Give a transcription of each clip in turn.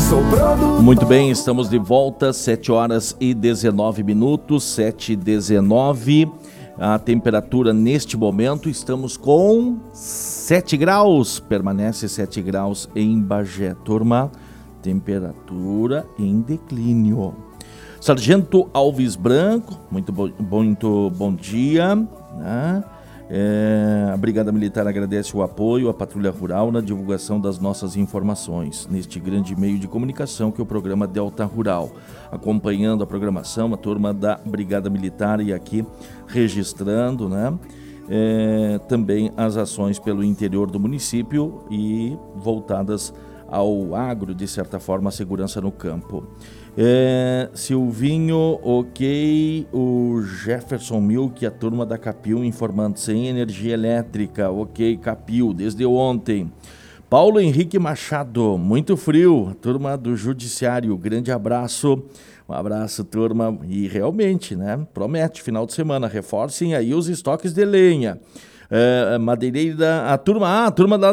Muito bem, estamos de volta, 7 horas e 19 minutos, 7h19. A temperatura neste momento, estamos com 7 graus, permanece 7 graus em Bagé. Turma, temperatura em declínio. Sargento Alves Branco, muito bom dia, né? A Brigada Militar agradece o apoio à Patrulha Rural na divulgação das nossas informações neste grande meio de comunicação que é o programa Delta Rural. Acompanhando a programação, a turma da Brigada Militar e aqui registrando, né? Também as ações pelo interior do município e voltadas ao agro, de certa forma, a segurança no campo. Silvinho, ok, o Jefferson Milk, a turma da Capil informando, sem energia elétrica, ok, Capil, desde ontem. Paulo Henrique Machado, muito frio, a turma do Judiciário, grande abraço, um abraço, turma, e realmente, né, promete, final de semana, reforcem aí os estoques de lenha. Madeireira, a turma lá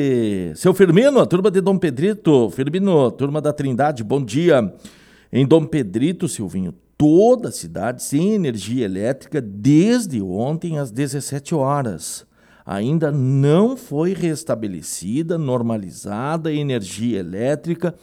de Seu Firmino, a turma de Dom Pedrito, Firmino, turma da Trindade, bom dia. Em Dom Pedrito, Silvinho, toda a cidade sem energia elétrica desde ontem às 17 horas. Ainda não foi restabelecida, normalizada a energia elétrica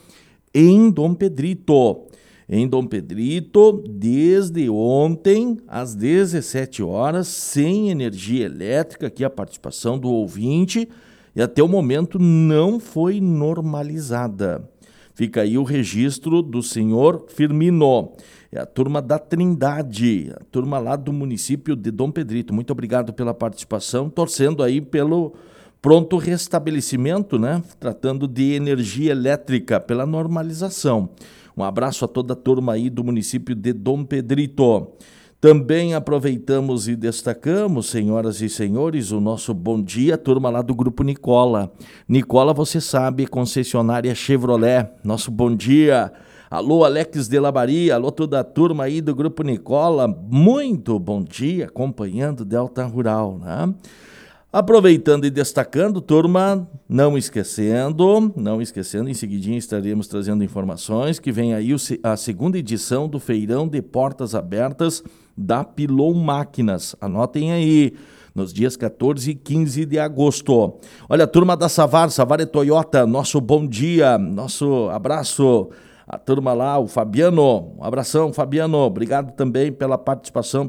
em Dom Pedrito. Em Dom Pedrito, desde ontem, às 17 horas, sem energia elétrica, aqui a participação do ouvinte, e até o momento não foi normalizada. Fica aí o registro do senhor Firmino, é a turma da Trindade, a turma lá do município de Dom Pedrito. Muito obrigado pela participação, torcendo aí pelo pronto restabelecimento, né? Tratando de energia elétrica, pela normalização. Um abraço a toda a turma aí do município de Dom Pedrito. Também aproveitamos e destacamos, senhoras e senhores, o nosso bom dia, turma lá do Grupo Nicola. Nicola, você sabe, concessionária Chevrolet. Nosso bom dia. Alô, Alex de Labaria, alô, toda a turma aí do Grupo Nicola. Muito bom dia, acompanhando Delta Rural, né? Aproveitando e destacando, turma, não esquecendo, em seguidinho estaremos trazendo informações que vem aí a segunda edição do Feirão de Portas Abertas da Pilon Máquinas. Anotem aí, nos dias 14 e 15 de agosto. Olha, a turma da Savar é Toyota, nosso bom dia, nosso abraço. A turma lá, o Fabiano, um abração, Fabiano, obrigado também pela participação,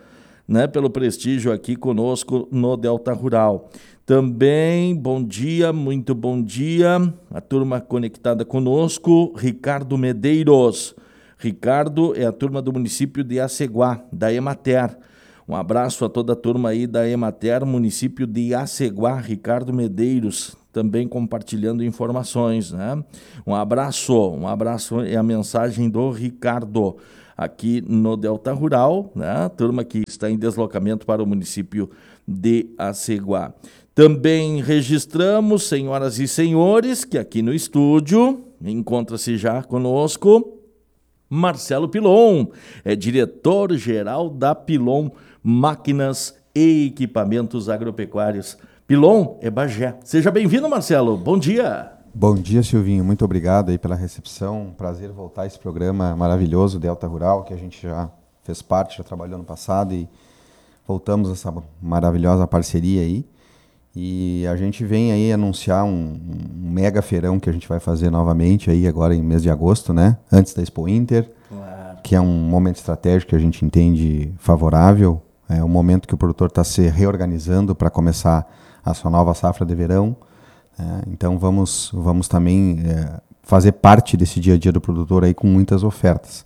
pelo prestígio aqui conosco no Delta Rural. Também, bom dia, muito bom dia, a turma conectada conosco, Ricardo Medeiros. Ricardo é a turma do município de Aceguá, da Emater. Um abraço a toda a turma aí da Emater, município de Aceguá, Ricardo Medeiros, também compartilhando informações, né? Um abraço é a mensagem do Ricardo aqui no Delta Rural, né? A turma que está em deslocamento para o município de Aceguá. Também registramos, senhoras e senhores, que aqui no estúdio encontra-se já conosco Marcelo Pilon, é diretor-geral da Pilon Máquinas e Equipamentos Agropecuários. Pilon é Bagé. Seja bem-vindo, Marcelo. Bom dia. Bom dia, Silvinho. Muito obrigado aí pela recepção. Prazer voltar a esse programa maravilhoso, Delta Rural, que a gente já fez parte, já trabalhou no passado e voltamos a essa maravilhosa parceria aí. E a gente vem aí anunciar um mega feirão que a gente vai fazer novamente aí agora em mês de agosto, né? Antes da Expo Inter, claro, que é um momento estratégico que a gente entende favorável. É um momento que o produtor está se reorganizando para começar a sua nova safra de verão. Então vamos também fazer parte desse dia a dia do produtor aí com muitas ofertas.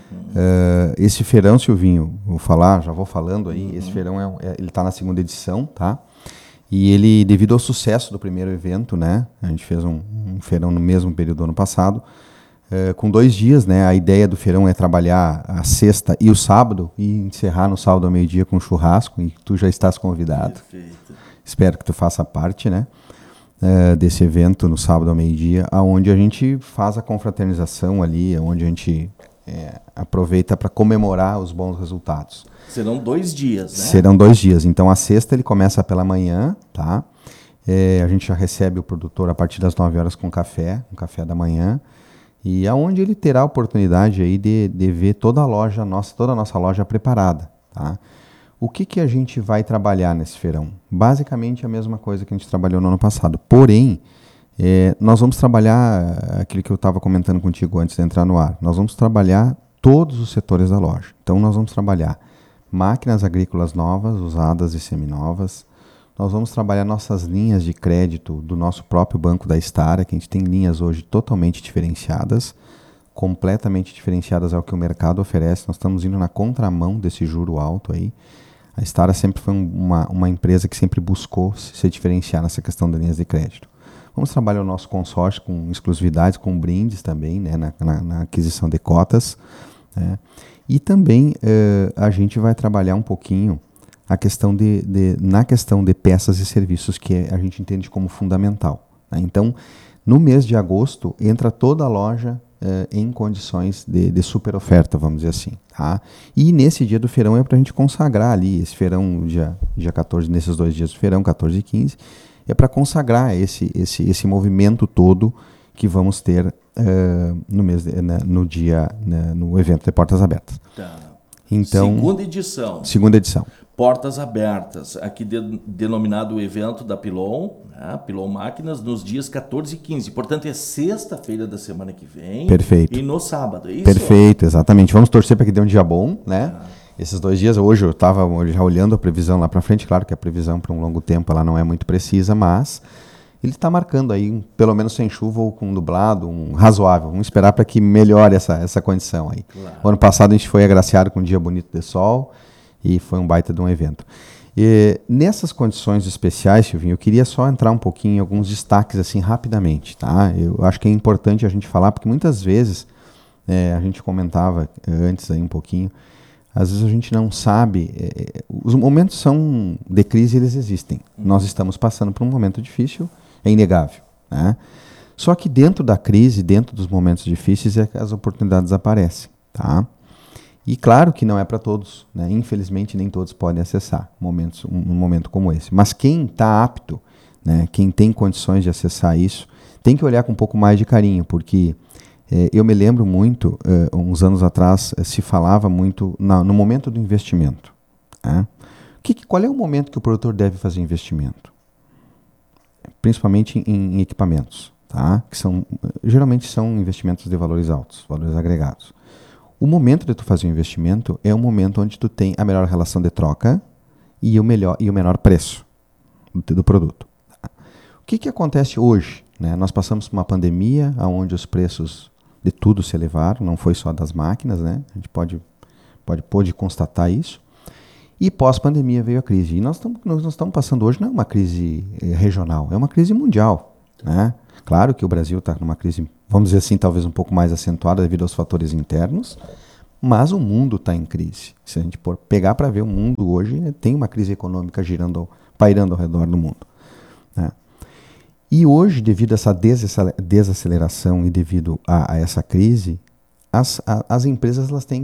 Esse feirão, Silvinho, já vou falando aí, esse feirão ele está na segunda edição, tá? E ele, devido ao sucesso do primeiro evento, né? A gente fez um feirão no mesmo período do ano passado, com 2 dias, né? A ideia do feirão é trabalhar a sexta e o sábado e encerrar no sábado ao meio-dia com churrasco, e tu já estás convidado. Perfeito. Espero que tu faça parte, né? Desse evento no sábado ao meio-dia, onde a gente faz a confraternização ali, onde a gente aproveita para comemorar os bons resultados. Serão 2 dias, né? Serão 2 dias. Então, a sexta ele começa pela manhã, tá? A gente já recebe o produtor a partir das 9 horas com café, um café da manhã. E aonde ele terá a oportunidade aí de ver toda a nossa loja preparada, tá? O que a gente vai trabalhar nesse feirão? Basicamente a mesma coisa que a gente trabalhou no ano passado. Porém, nós vamos trabalhar aquilo que eu estava comentando contigo antes de entrar no ar. Nós vamos trabalhar todos os setores da loja. Então nós vamos trabalhar máquinas agrícolas novas, usadas e seminovas. Nós vamos trabalhar nossas linhas de crédito do nosso próprio banco da Stara, que a gente tem linhas hoje totalmente diferenciadas, completamente diferenciadas ao que o mercado oferece. Nós estamos indo na contramão desse juro alto aí. A Stara sempre foi uma empresa que sempre buscou se diferenciar nessa questão das linhas de crédito. Vamos trabalhar o nosso consórcio com exclusividades, com brindes também, né, na aquisição de cotas. Né? E também a gente vai trabalhar um pouquinho a questão na questão de peças e serviços, que a gente entende como fundamental. Né? Então, no mês de agosto, entra toda a loja em condições de super oferta, vamos dizer assim. Tá? E nesse dia do feirão é para a gente consagrar ali, esse feirão, dia 14, nesses 2 dias do feirão, 14 e 15, é para consagrar esse movimento todo que vamos ter no evento de Portas Abertas. Tá. Então, Segunda edição. Portas Abertas, aqui denominado o evento da Pilon, né? Pilon Máquinas, nos dias 14 e 15. Portanto, é sexta-feira da semana que vem. Perfeito. E no sábado, é isso? Perfeito, exatamente. Vamos torcer para que dê um dia bom, né? Esses 2 dias, hoje eu estava já olhando a previsão lá para frente, claro que a previsão para um longo tempo ela não é muito precisa, mas ele está marcando aí, pelo menos sem chuva ou com nublado, um razoável. Vamos esperar para que melhore essa condição aí. Claro. O ano passado a gente foi agraciado com um dia bonito de sol e foi um baita de um evento. E nessas condições especiais, Silvinho, eu queria só entrar um pouquinho em alguns destaques assim rapidamente, tá? Eu acho que é importante a gente falar, porque muitas vezes, a gente comentava antes aí um pouquinho, às vezes a gente não sabe, os momentos de crise eles existem. Nós estamos passando por um momento difícil, é inegável, né? Só que dentro da crise, dentro dos momentos difíceis, é que as oportunidades aparecem, tá? E claro que não é para todos, né? Infelizmente nem todos podem acessar um momento como esse. Mas quem está apto, né? Quem tem condições de acessar isso, tem que olhar com um pouco mais de carinho, porque eu me lembro muito, uns anos atrás, se falava muito no momento do investimento. Né? Qual é o momento que o produtor deve fazer investimento? Principalmente em equipamentos, tá? Que geralmente são investimentos de valores altos, valores agregados. O momento de tu fazer um investimento é o momento onde tu tem a melhor relação de troca e o menor preço do produto. Tá? O que acontece hoje? Né? Nós passamos por uma pandemia onde os preços de tudo se elevaram, não foi só das máquinas, né? A gente pode constatar isso. E pós-pandemia veio a crise. E nós estamos passando hoje não é uma crise regional, é uma crise mundial. Né? Claro que o Brasil está numa crise, vamos dizer assim, talvez um pouco mais acentuada devido aos fatores internos, mas o mundo está em crise. Se a gente pegar para ver o mundo hoje, tem uma crise econômica pairando ao redor do mundo. Né? E hoje, devido a essa desaceleração e devido a essa crise, as empresas elas têm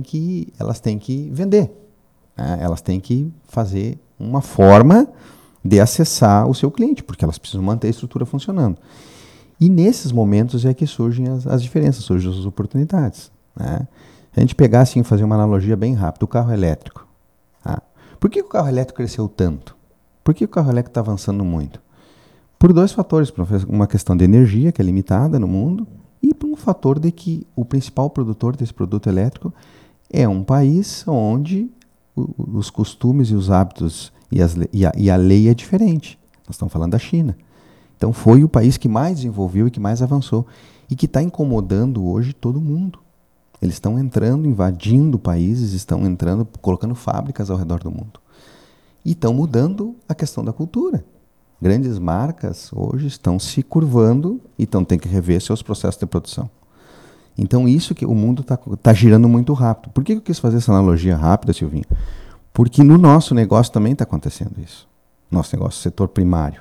que vender. Né? Elas têm que fazer uma forma de acessar o seu cliente, porque elas precisam manter a estrutura funcionando. E nesses momentos é que surgem as diferenças, surgem as oportunidades. Né? Se a gente pegar assim, fazer uma analogia bem rápida, o carro elétrico. Tá? Por que o carro elétrico cresceu tanto? Por que o carro elétrico está avançando muito? Por 2 fatores, por uma questão de energia, que é limitada no mundo, e por um fator de que o principal produtor desse produto elétrico é um país onde os costumes e os hábitos e a lei é diferente. Nós estamos falando da China. Então foi o país que mais desenvolveu e que mais avançou e que está incomodando hoje todo mundo. Eles estão entrando, invadindo países, estão entrando, colocando fábricas ao redor do mundo. E estão mudando a questão da cultura. Grandes marcas hoje estão se curvando e têm que rever seus processos de produção. Então isso que o mundo está girando muito rápido. Por que eu quis fazer essa analogia rápida, Silvinho? Porque no nosso negócio também está acontecendo isso. Nosso negócio, setor primário.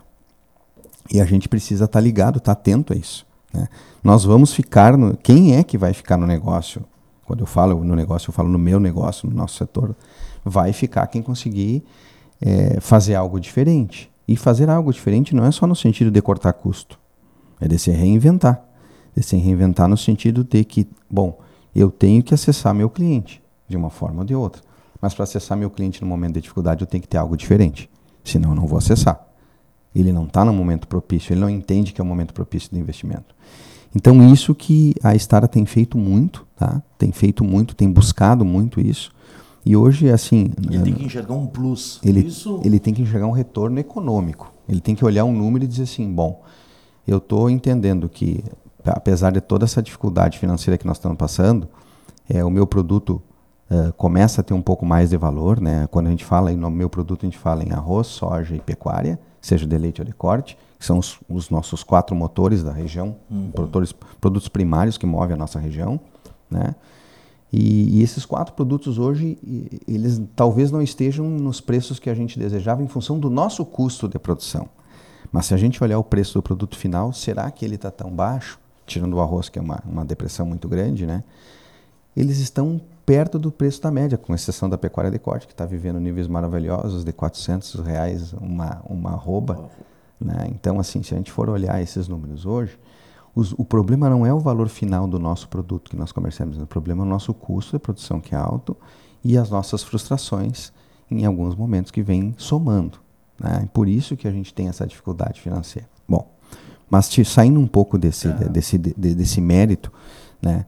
E a gente precisa estar ligado, estar atento a isso. Né? Nós vamos ficar... Quem é que vai ficar no negócio? Quando eu falo no negócio, eu falo no meu negócio, no nosso setor. Vai ficar quem conseguir fazer algo diferente. E fazer algo diferente não é só no sentido de cortar custo. É de se reinventar. de se reinventar no sentido de que, bom, eu tenho que acessar meu cliente de uma forma ou de outra. Mas para acessar meu cliente no momento de dificuldade, eu tenho que ter algo diferente. Senão eu não vou acessar. Ele não está no momento propício, ele não entende que é o momento propício do investimento. Então, isso que a Stara tem feito muito, tá? Tem buscado muito isso. E hoje, assim... Ele tem que enxergar um plus. Ele tem que enxergar um retorno econômico. Ele tem que olhar um número e dizer assim, bom, eu estou entendendo que, apesar de toda essa dificuldade financeira que nós estamos passando, o meu produto começa a ter um pouco mais de valor, né? Quando a gente fala no meu produto, a gente fala em arroz, soja e pecuária, seja de leite ou de corte, que são os nossos 4 motores da região, produtos primários que movem a nossa região, né? E esses 4 produtos hoje, eles talvez não estejam nos preços que a gente desejava em função do nosso custo de produção. Mas se a gente olhar o preço do produto final, será que ele está tão baixo? Tirando o arroz, que é uma depressão muito grande, né? Eles estão perto do preço da média, com exceção da pecuária de corte, que está vivendo níveis maravilhosos de R$400 uma arroba. Né? Então, assim, se a gente for olhar esses números hoje, o problema não é o valor final do nosso produto que nós comercializamos, o problema é o nosso custo de produção, que é alto, e as nossas frustrações, em alguns momentos, que vêm somando. Né? Por isso que a gente tem essa dificuldade financeira. Bom, mas saindo um pouco desse mérito, né?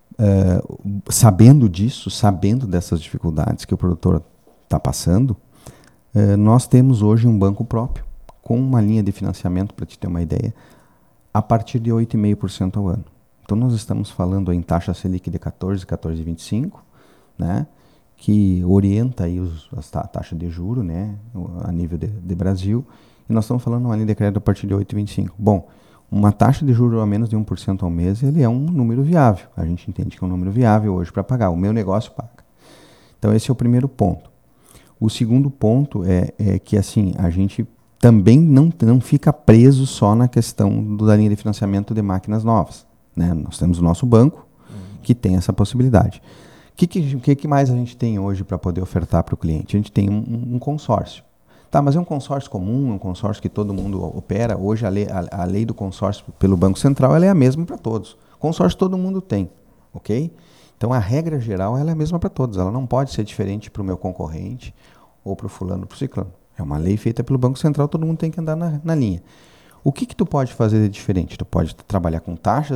Sabendo disso, sabendo dessas dificuldades que o produtor está passando, nós temos hoje um banco próprio, com uma linha de financiamento, para te ter uma ideia, a partir de 8,5% ao ano. Então nós estamos falando em taxa Selic de 14,25%, né, que orienta aí a taxa de juro, né, a nível de Brasil, e nós estamos falando uma linha de crédito a partir de 8,25%. Bom, uma taxa de juros a menos de 1% ao mês, ele é um número viável. A gente entende que é um número viável hoje para pagar. O meu negócio paga. Então esse é o primeiro ponto. O segundo ponto é que assim, a gente também não fica preso só na questão da linha de financiamento de máquinas novas. Né? Nós temos o nosso banco, que tem essa possibilidade. O que mais a gente tem hoje para poder ofertar para o cliente? A gente tem um consórcio. Tá, mas é um consórcio comum, um consórcio que todo mundo opera. Hoje a lei do consórcio pelo Banco Central ela é a mesma para todos. Consórcio todo mundo tem, ok? Então a regra geral ela é a mesma para todos. Ela não pode ser diferente para o meu concorrente ou para o fulano ou para o ciclano. É uma lei feita pelo Banco Central, todo mundo tem que andar na linha. O que tu pode fazer de diferente? Tu pode trabalhar com taxas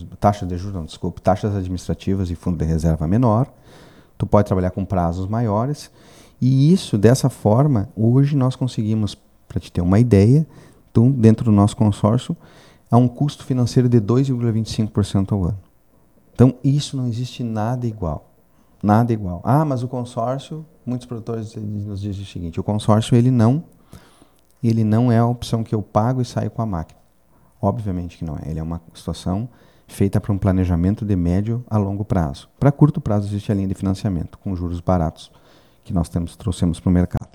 administrativas e fundo de reserva menor. Tu pode trabalhar com prazos maiores. E isso, dessa forma, hoje nós conseguimos, para te ter uma ideia, dentro do nosso consórcio, há um custo financeiro de 2,25% ao ano. Então, isso não existe nada igual. Nada igual. Ah, mas o consórcio, muitos produtores nos dizem o seguinte, o consórcio ele não é a opção que eu pago e saio com a máquina. Obviamente que não é. Ele é uma situação feita para um planejamento de médio a longo prazo. Para curto prazo existe a linha de financiamento, com juros baratos, que nós trouxemos para o mercado.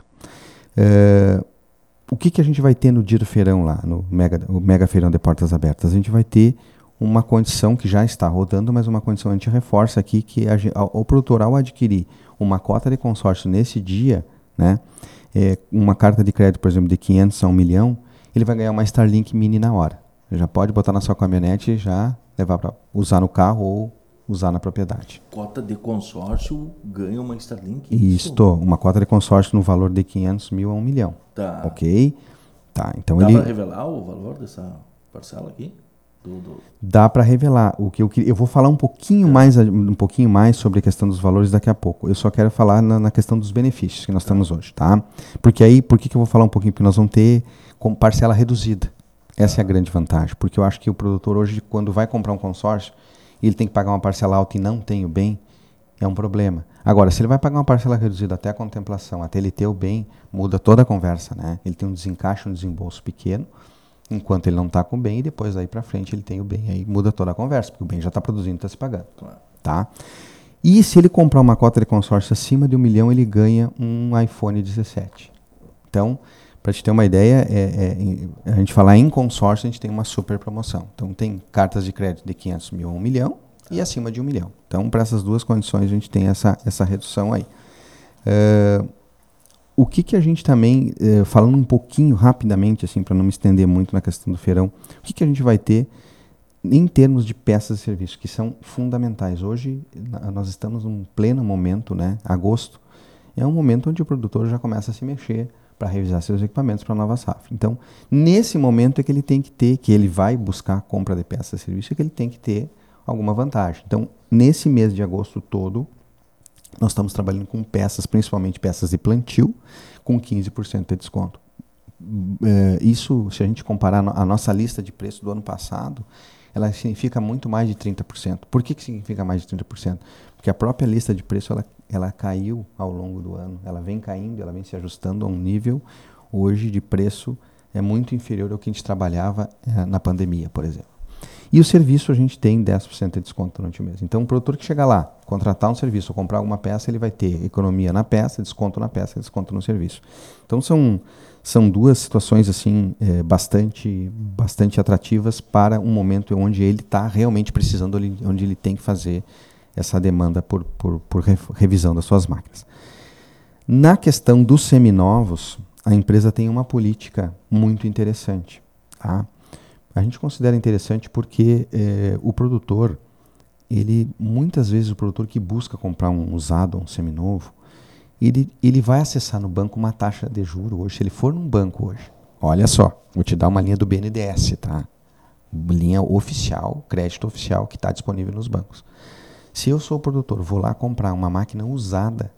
O que a gente vai ter no dia do feirão lá, no mega feirão de portas abertas? A gente vai ter uma condição que já está rodando, mas uma condição a gente reforça aqui, que o produtor, ao adquirir uma cota de consórcio nesse dia, né, uma carta de crédito, por exemplo, de 500 a 1 milhão, ele vai ganhar uma Starlink Mini na hora. Já pode botar na sua caminhonete e já levar para usar no carro ou usar na propriedade. Cota de consórcio ganha uma Starlink? Isto, uma cota de consórcio no valor de 500 mil a 1 milhão. Tá. Ok? Tá, então dá para revelar o valor dessa parcela aqui? Dá para revelar. Eu vou falar um pouquinho mais sobre a questão dos valores daqui a pouco. Eu só quero falar na questão dos benefícios que nós temos hoje, tá? Porque aí, por que eu vou falar um pouquinho? Porque nós vamos ter com parcela reduzida. Essa é a grande vantagem. Porque eu acho que o produtor hoje, quando vai comprar um consórcio, ele tem que pagar uma parcela alta e não tem o bem, é um problema. Agora, se ele vai pagar uma parcela reduzida até a contemplação, até ele ter o bem, muda toda a conversa, né? Ele tem um desencaixe, um desembolso pequeno, enquanto ele não está com o bem, e depois daí para frente ele tem o bem, aí muda toda a conversa, porque o bem já está produzindo e está se pagando. Claro. Tá? E se ele comprar uma cota de consórcio acima de 1 milhão, ele ganha um iPhone 17. Então, para te ter uma ideia, a gente falar em consórcio, a gente tem uma super promoção. Então, tem cartas de crédito de 500 mil a 1 milhão e acima de 1 milhão. Então, para essas duas condições, a gente tem essa redução aí. O que a gente também, falando um pouquinho rapidamente, assim, para não me estender muito na questão do feirão, o que a gente vai ter em termos de peças e serviços, que são fundamentais. Hoje, nós estamos num pleno momento, né? Agosto, é um momento onde o produtor já começa a se mexer para revisar seus equipamentos para a nova safra. Então, nesse momento é que ele tem que ter, que ele vai buscar a compra de peças e serviços, é que ele tem que ter alguma vantagem. Então, nesse mês de agosto todo, nós estamos trabalhando com peças, principalmente peças de plantio, com 15% de desconto. Isso, se a gente comparar a nossa lista de preço do ano passado, ela significa muito mais de 30%. Por que significa mais de 30%? Porque a própria lista de preço ela caiu ao longo do ano. Ela vem caindo, ela vem se ajustando a um nível hoje de preço muito inferior ao que a gente trabalhava na pandemia, por exemplo. E o serviço a gente tem 10% de desconto durante o mês. Então, o produtor que chegar lá, contratar um serviço ou comprar alguma peça, ele vai ter economia na peça, desconto na peça, desconto no serviço. Então, são duas situações assim bastante atrativas para um momento onde ele está realmente precisando, onde ele tem que fazer essa demanda por revisão das suas máquinas. Na questão dos seminovos, a empresa tem uma política muito interessante. Tá? A gente considera interessante porque o produtor, muitas vezes o produtor que busca comprar um usado, um seminovo, ele vai acessar no banco uma taxa de juro hoje. Se ele for num banco hoje, olha só, vou te dar uma linha do BNDES, tá? Linha oficial, crédito oficial que está disponível nos bancos. Se eu sou o produtor, vou lá comprar uma máquina usada,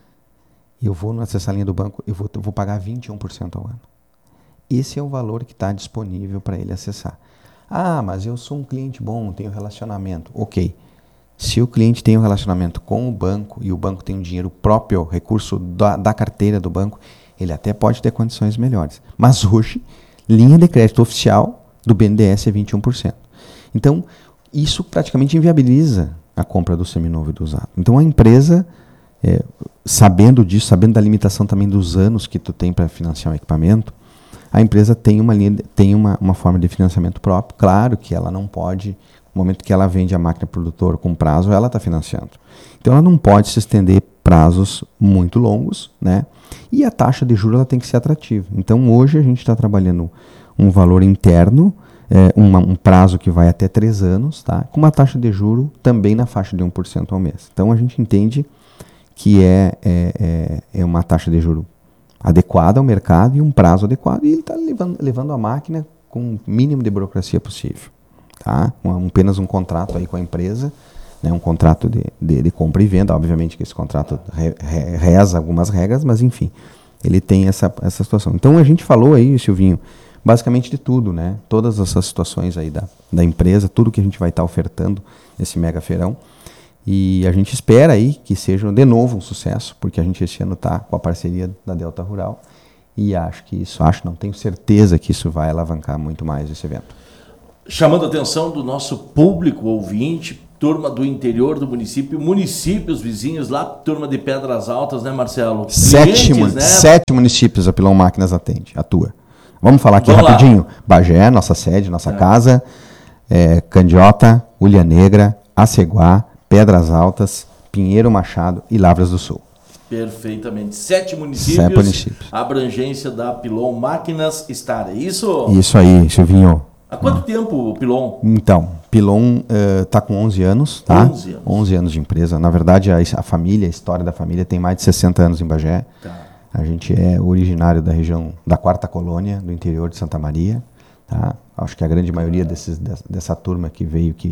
eu vou acessar a linha do banco, eu vou pagar 21% ao ano. Esse é o valor que está disponível para ele acessar. Ah, mas eu sou um cliente bom, tenho relacionamento. Ok. Se o cliente tem um relacionamento com o banco e o banco tem um dinheiro próprio, recurso da carteira do banco, ele até pode ter condições melhores. Mas hoje, linha de crédito oficial do BNDES é 21%. Então, isso praticamente inviabiliza a compra do seminovo e do usado. Então, a empresa, sabendo disso, sabendo da limitação também dos anos que tu tem para financiar um equipamento, a empresa tem uma forma de financiamento próprio. Claro que ela não pode, no momento que ela vende a máquina para o produtor com prazo, ela está financiando. Então ela não pode se estender prazos muito longos, né? E a taxa de juros ela tem que ser atrativa. Então hoje a gente está trabalhando um valor interno, um prazo que vai até 3 anos, tá? Com uma taxa de juro também na faixa de 1% ao mês. Então a gente entende que é uma taxa de juro adequada ao mercado e um prazo adequado, e ele está levando a máquina com o mínimo de burocracia possível. Tá? Apenas um contrato aí com a empresa, né? Um contrato de compra e venda. Obviamente que esse contrato reza algumas regras, mas enfim, ele tem essa situação. Então a gente falou aí, Silvinho, basicamente de tudo, né? Todas essas situações aí da empresa, tudo que a gente vai estar ofertando nesse mega feirão. E a gente espera aí que seja de novo um sucesso, porque a gente esse ano está com a parceria da Delta Rural e tenho certeza que isso vai alavancar muito mais esse evento. Chamando a atenção do nosso público ouvinte, turma do interior do município, municípios vizinhos lá, turma de Pedras Altas, né, Marcelo? 7 municípios a Pilão Máquinas atua. Vamos falar aqui rapidinho. Lá. Bagé, nossa sede, nossa casa, Candiota, Ulha Negra, Aceguá, Pedras Altas, Pinheiro Machado e Lavras do Sul. Perfeitamente. 7 municípios. A abrangência da Pilon Máquinas Star, é isso? Isso aí, Silvinho. Há quanto tempo o Pilon? Então, Pilon está com 11 anos, tá? 11 anos de empresa. Na verdade, a história da família tem mais de 60 anos em Bagé. Tá. A gente é originário da região da 4ª Colônia, do interior de Santa Maria. Tá? Acho que a grande maioria dessa turma que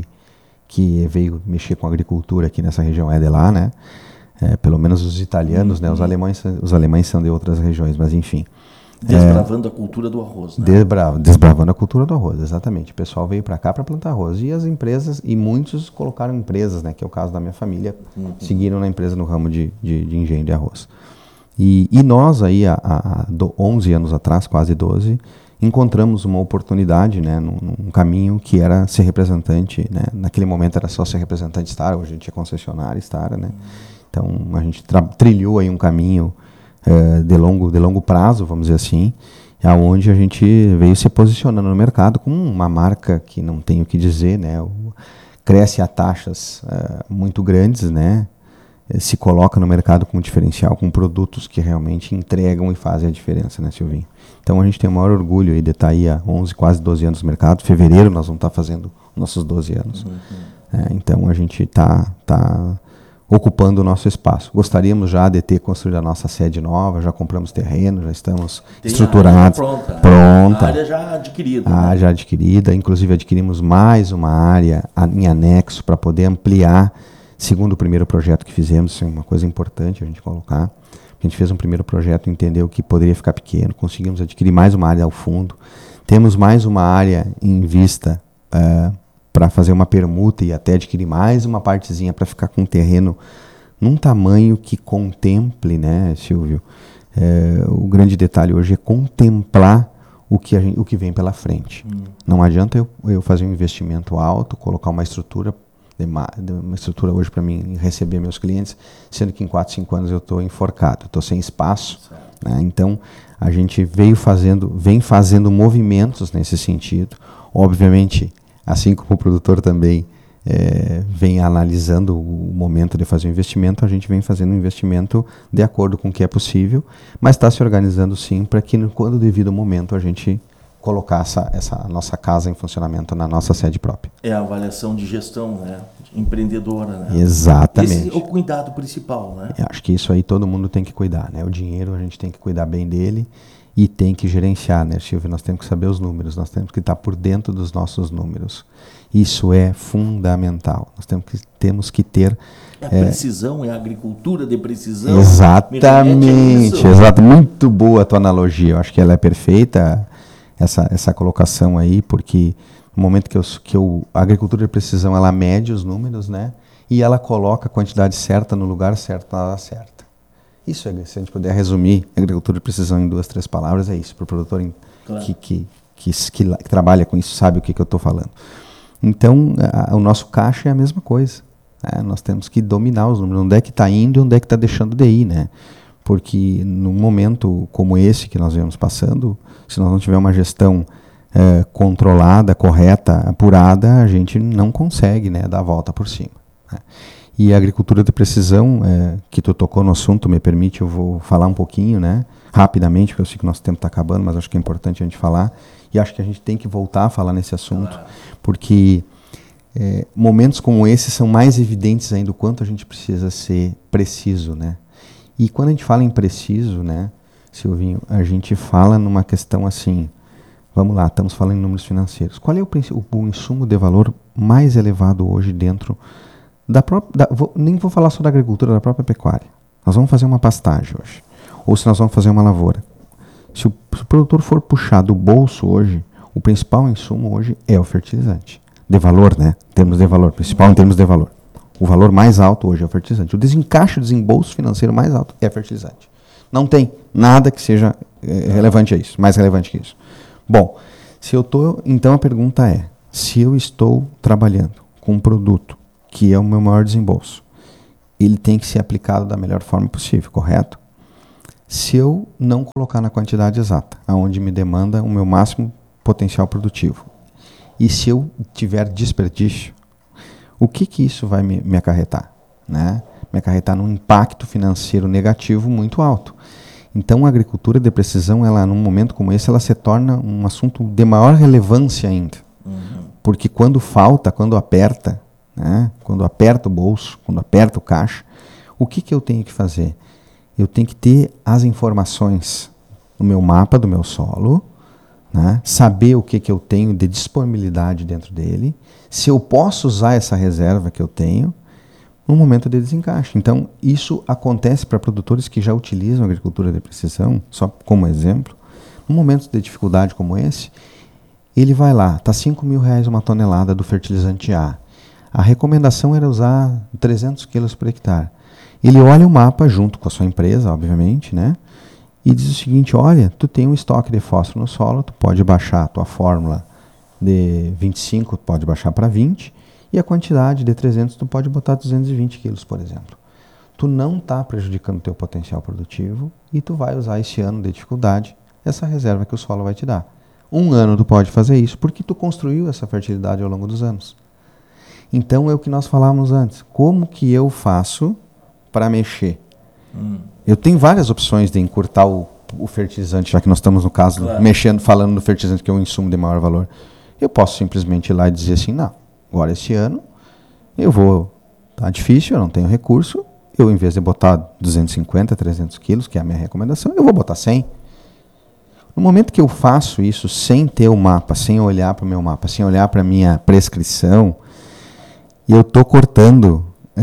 veio mexer com a agricultura aqui nessa região é de lá, né? Pelo menos os italianos, né? Os alemães são de outras regiões, mas enfim. Desbravando a cultura do arroz, né? Desbravando a cultura do arroz, exatamente. O pessoal veio para cá para plantar arroz. E as empresas, e muitos colocaram empresas, né? Que é o caso da minha família, seguiram na empresa no ramo de engenho de arroz. E nós aí, há 11 anos atrás, quase 12, encontramos uma oportunidade, né, num caminho que era ser representante, né? Naquele momento era só ser representante Star, hoje a gente é concessionário Star, né? Então a gente trilhou aí um caminho de longo prazo, vamos dizer assim, aonde a gente veio se posicionando no mercado com uma marca que não tenho o que dizer, né? Cresce a taxas muito grandes, né? Se coloca no mercado com um diferencial, com produtos que realmente entregam e fazem a diferença, né, Silvinho? Então a gente tem o maior orgulho aí de estar aí há 11, quase 12 anos no mercado. Em fevereiro nós vamos estar fazendo nossos 12 anos. Então a gente está ocupando o nosso espaço. Gostaríamos já de ter construído a nossa sede nova, já compramos terreno, já estamos estruturados. Pronta. A área já adquirida. Já adquirida. Inclusive adquirimos mais uma área em anexo para poder ampliar, segundo o primeiro projeto que fizemos. Isso é uma coisa importante a gente colocar. A gente fez um primeiro projeto, entendeu que poderia ficar pequeno, conseguimos adquirir mais uma área ao fundo. Temos mais uma área em vista para fazer uma permuta e até adquirir mais uma partezinha para ficar com um terreno num tamanho que contemple, né, Silvio? O grande detalhe hoje é contemplar o que vem pela frente. Não adianta eu fazer um investimento alto, colocar uma estrutura hoje para mim receber meus clientes, sendo que em 4, 5 anos eu estou enforcado, estou sem espaço. Né? Então, a gente vem fazendo movimentos nesse sentido. Obviamente, assim como o produtor também vem analisando o momento de fazer o investimento, a gente vem fazendo um investimento de acordo com o que é possível, mas está se organizando sim para que, quando devido ao momento, a gente colocar essa nossa casa em funcionamento na nossa sede própria. É a avaliação de gestão, né? Empreendedora, né? Exatamente. Esse é o cuidado principal, né? Eu acho que isso aí todo mundo tem que cuidar, né? O dinheiro a gente tem que cuidar bem dele e tem que gerenciar, né, Silvio? Nós temos que saber os números, nós temos que estar por dentro dos nossos números. Isso é fundamental. Nós temos que ter... A precisão, é a agricultura de precisão. Exatamente. Exato. Muito boa a tua analogia. Eu acho que ela é perfeita, essa colocação aí, porque no momento que a agricultura de precisão, ela mede os números, né? E ela coloca a quantidade certa no lugar certo, na hora certa. Isso, se a gente puder resumir a agricultura de precisão em 2, 3 palavras, é isso. Para o produtor que trabalha com isso, sabe o que eu estou falando. Então, o nosso caixa é a mesma coisa. Né? Nós temos que dominar os números. Onde é que está indo e onde é que está deixando de ir, né? Porque num momento como esse que nós vemos passando, se nós não tivermos uma gestão controlada, correta, apurada, a gente não consegue, né, dar a volta por cima. Né? E a agricultura de precisão, que tu tocou no assunto, me permite, eu vou falar um pouquinho, né, rapidamente, porque eu sei que o nosso tempo está acabando, mas acho que é importante a gente falar, e acho que a gente tem que voltar a falar nesse assunto, porque momentos como esse são mais evidentes ainda o quanto a gente precisa ser preciso, né? E quando a gente fala em preciso, né, Silvinho, a gente fala numa questão assim, vamos lá, estamos falando em números financeiros. Qual é o insumo de valor mais elevado hoje dentro da própria... nem vou falar só da agricultura, da própria pecuária. Nós vamos fazer uma pastagem hoje. Ou se nós vamos fazer uma lavoura. Se o produtor for puxar do bolso hoje, o principal insumo hoje é o fertilizante. De valor, né? Em termos de valor. Principal em termos de valor. O valor mais alto hoje é o fertilizante. O desembolso financeiro mais alto é fertilizante. Não tem nada que seja relevante a isso, mais relevante que isso. Bom, então a pergunta é, se eu estou trabalhando com um produto que é o meu maior desembolso, ele tem que ser aplicado da melhor forma possível, correto? Se eu não colocar na quantidade exata, aonde me demanda o meu máximo potencial produtivo, e se eu tiver desperdício, o que isso vai me acarretar? Né? Me acarretar num impacto financeiro negativo muito alto. Então, a agricultura de precisão, ela, num momento como esse, ela se torna um assunto de maior relevância ainda. Porque quando falta, quando aperta, né? Quando aperta o bolso, quando aperta o caixa, o que eu tenho que fazer? Eu tenho que ter as informações no meu mapa do meu solo, né? Saber o que eu tenho de disponibilidade dentro dele, se eu posso usar essa reserva que eu tenho no momento de desencaixe. Então, isso acontece para produtores que já utilizam a agricultura de precisão, só como exemplo. Num momento de dificuldade como esse, ele vai lá, está R$5.000 uma tonelada do fertilizante A. A recomendação era usar 300 quilos por hectare. Ele olha o mapa junto com a sua empresa, obviamente, né? E diz o seguinte, olha, tu tem um estoque de fósforo no solo, tu pode baixar a tua fórmula de 25, tu pode baixar para 20, e a quantidade de 300 tu pode botar 220 quilos, por exemplo. Tu não está prejudicando o teu potencial produtivo e tu vai usar esse ano de dificuldade essa reserva que o solo vai te dar. Um ano tu pode fazer isso porque tu construiu essa fertilidade ao longo dos anos. Então é o que nós falávamos antes. Como que eu faço para mexer? Eu tenho várias opções de encurtar o fertilizante, já que nós estamos no caso falando do fertilizante que é um insumo de maior valor. Eu posso simplesmente ir lá e dizer assim, não, Agora, esse ano, tá difícil, eu não tenho recurso, eu, em vez de botar 250, 300 quilos, que é a minha recomendação, eu vou botar 100. No momento que eu faço isso sem ter o mapa, sem olhar para o meu mapa, sem olhar para a minha prescrição, e eu estou cortando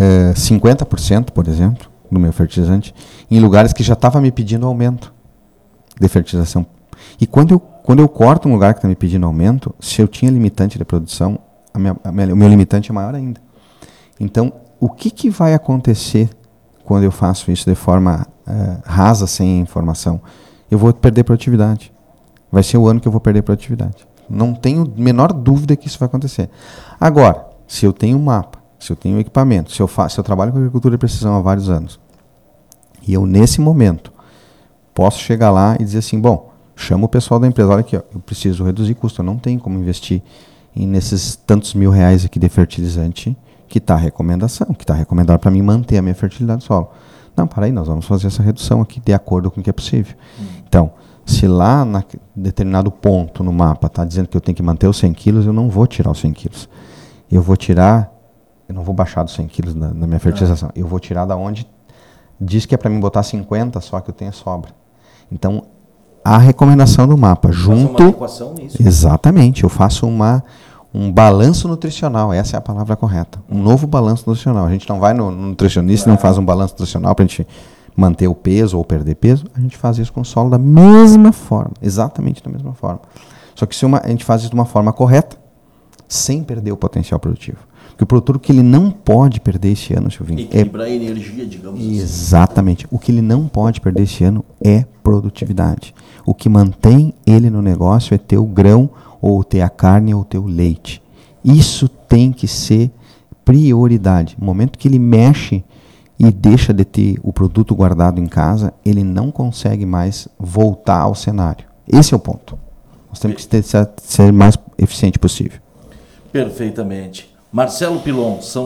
50%, por exemplo, do meu fertilizante, em lugares que já estava me pedindo aumento de fertilização. E quando eu corto um lugar que está me pedindo aumento, se eu tinha limitante de produção, o meu limitante é maior ainda. Então, o que vai acontecer quando eu faço isso de forma rasa, sem informação? Eu vou perder produtividade. Vai ser o ano que eu vou perder produtividade. Não tenho a menor dúvida que isso vai acontecer. Agora, se eu tenho um mapa, se eu tenho equipamento, se eu trabalho com agricultura de precisão há vários anos, e eu, nesse momento, posso chegar lá e dizer assim, bom, chama o pessoal da empresa, olha aqui, ó, eu preciso reduzir custo, eu não tenho como investir nesses tantos mil reais aqui de fertilizante que está recomendado para mim manter a minha fertilidade do solo. Não, para aí, nós vamos fazer essa redução aqui de acordo com o que é possível. Então, se lá em determinado ponto no mapa está dizendo que eu tenho que manter os 100 quilos, eu não vou tirar os 100 quilos. Eu não vou baixar dos 100 quilos na minha fertilização. Eu vou tirar da onde diz que é para mim botar 50, só que eu tenho sobra. Então, a recomendação do mapa, junto... Uma adequação nisso. Exatamente, eu faço um balanço nutricional, essa é a palavra correta. Um novo balanço nutricional. A gente não vai no nutricionista e não faz um balanço nutricional para a gente manter o peso ou perder peso. A gente faz isso com o solo da mesma forma, exatamente da mesma forma. Só que a gente faz isso de uma forma correta, sem perder o potencial produtivo. Porque o produtor, o que ele não pode perder esse ano, Silvinho... Equilibrar a energia, digamos assim. Exatamente. O que ele não pode perder esse ano é produtividade. O que mantém ele no negócio é ter o grão, ou ter a carne, ou ter o leite. Isso tem que ser prioridade. No momento que ele mexe e deixa de ter o produto guardado em casa, ele não consegue mais voltar ao cenário. Esse é o ponto. Nós temos que ser o mais eficiente possível. Perfeitamente. Marcelo Pilon, são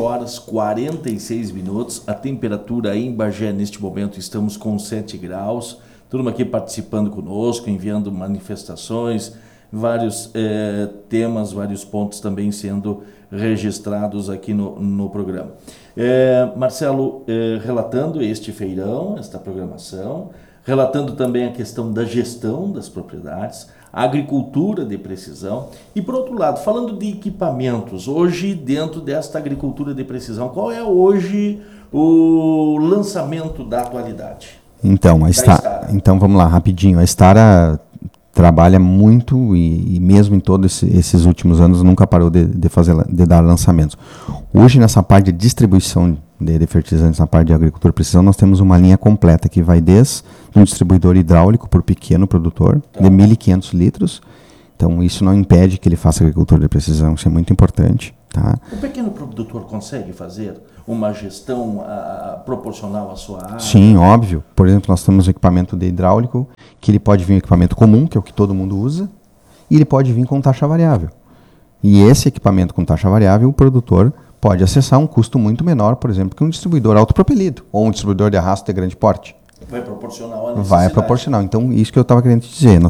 7h46. A temperatura aí em Bagé, neste momento, estamos com 7 graus. Turma aqui participando conosco, enviando manifestações, vários temas, vários pontos também sendo registrados aqui no programa. Marcelo, relatando este feirão, esta programação, relatando também a questão da gestão das propriedades, a agricultura de precisão e, por outro lado, falando de equipamentos, hoje dentro desta agricultura de precisão, qual é hoje o lançamento da atualidade? Então, então vamos lá, rapidinho. A Stara trabalha muito e mesmo em todos esses últimos anos nunca parou de dar lançamentos. Hoje, nessa parte de distribuição de fertilizantes, na parte de agricultura de precisão, nós temos uma linha completa que vai desde um distribuidor hidráulico por pequeno produtor, de 1.500 litros. Então, isso não impede que ele faça agricultura de precisão, isso é muito importante. Tá? O pequeno produtor consegue fazer uma gestão proporcional à sua área? Sim, óbvio. Por exemplo, nós temos um equipamento de hidráulico, que ele pode vir um equipamento comum, que é o que todo mundo usa, e ele pode vir com taxa variável. E esse equipamento com taxa variável, o produtor pode acessar um custo muito menor, por exemplo, que um distribuidor autopropelido, ou um distribuidor de arrasto de grande porte. Vai proporcionar a necessidade. Vai proporcionar. Então, isso que eu estava querendo te dizer.